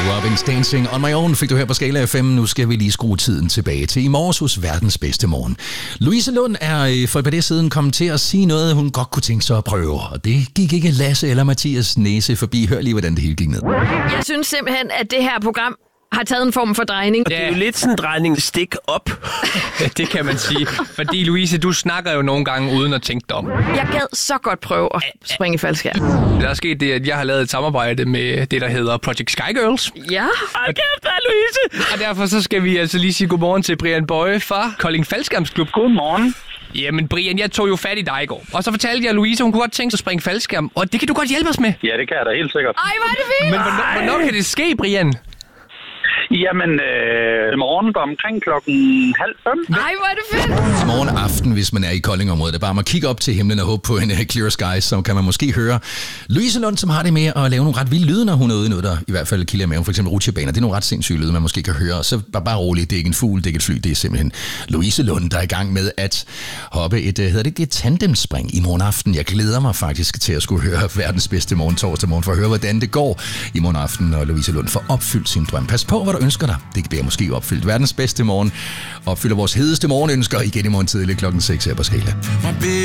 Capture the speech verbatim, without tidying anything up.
Robin's Dancing on My Own fik du her på Skala F M. Nu skal vi lige skrue tiden tilbage til i morges hos verdens bedste morgen. Louise Lund er for et par dage siden kommet til at sige noget, hun godt kunne tænke sig at prøve. Og det gik ikke Lasse eller Mathias næse forbi. Hør lige, hvordan det hele gik ned. Jeg synes simpelthen, at det her program har taget en form for drejning. Det er jo lidt sådan en drejning stik op. Det kan man sige. Fordi Louise, du snakker jo nogle gange uden at tænke dig om. Jeg gad så godt prøve at springe faldskærm. Der er sket det, at jeg har lavet et samarbejde med det, der hedder Project Sky Girls. Ja. Hold kæft, der er Louise! Og derfor så skal vi altså lige sige godmorgen til Brian Bøje fra Kolding Faldskærmsklub. Godmorgen. Jamen Brian, jeg tog jo fat i dig i går. Og så fortalte jeg Louise, hun kunne godt tænke sig at springe faldskærm. Og det kan du godt hjælpe os med. Ja, det kan jeg da helt sikkert. Ej, hvor er det fint! Men hvornår, hvornår kan det ske, Brian? Jamen, øh, i morgen går omkring klokken halv fem. Ej, hvor er det fedt! Morgen aften, hvis man er i Kolding-området, det er bare med at kigge op til himlen og håbe på en uh, clear sky, så kan man måske høre Louise Lund, som har det med at lave nogle ret vilde lyde, når hun er ude i noget, der i hvert fald kilder i maven, for eksempel rutsjebaner. Det er nogle ret sindssyge lyde, man måske kan høre. Så bare, bare roligt, det er ikke en fugl, det er ikke et fly, det er simpelthen Louise Lund, der er i gang med at hoppe et, uh, hedder det ikke et tandemspring i morgen aften. Jeg glæder mig faktisk til at skulle høre verdens bedste morgen torsdag morgen, for at høre, hvordan det går i morgen aften, når Louise Lund får opfyldt sin drøm. Pas på, hvad du ønsker dig. Det bliver måske opfyldt verdens bedste morgen. Opfylder vores hedeste morgenønsker igen i morgen tidlig klokken seks her på Skala.